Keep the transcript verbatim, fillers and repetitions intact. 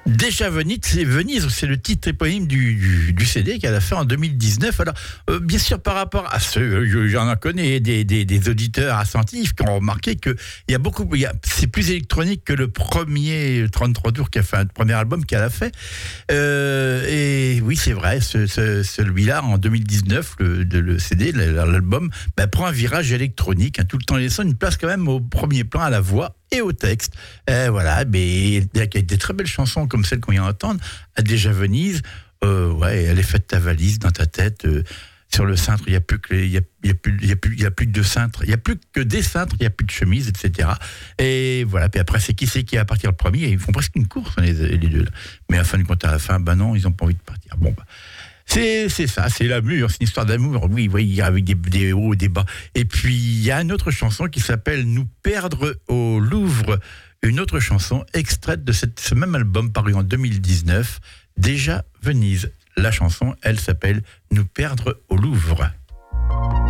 Déjà Venise, c'est Venise, c'est le titre éponyme du, du, du C D qu'elle a fait en deux mille dix-neuf. Alors, euh, bien sûr, par rapport à ceux, j'en connais des, des, des auditeurs attentifs qui ont remarqué que il y a beaucoup, il y a, c'est plus électronique que le premier trente-trois tours qui a fait un premier album qu'elle a fait. Euh, et oui, c'est vrai, ce, ce, celui-là en deux mille dix-neuf, le, le C D, l'album, bah, prend un virage électronique, hein, tout le temps laissant une place quand même au premier plan à la voix et au texte. Euh, voilà, mais il y a des très belles chansons comme celle qu'on vient d'entendre, à Déjà Venise. Euh, ouais, elle est faite ta valise dans ta tête. Euh, sur le cintre, il y a plus que il y a, il y a plus il y a plus il y a plus que de cintre, il y a plus que des cintres, il y a plus de chemise, et cetera. Et voilà. Puis après, c'est qui c'est qui va partir le premier. Et ils font presque une course les, les deux là. Mais à la fin du compte, à la fin, ben non, ils ont pas envie de partir. Bon. Bah, C'est, c'est ça, c'est l'amour, c'est une histoire d'amour, oui, oui, avec des, des hauts et des bas. Et puis, il y a une autre chanson qui s'appelle « Nous perdre au Louvre », une autre chanson extraite de cette, ce même album paru en deux mille dix-neuf, Déjà Venise. La chanson, elle s'appelle « Nous perdre au Louvre ».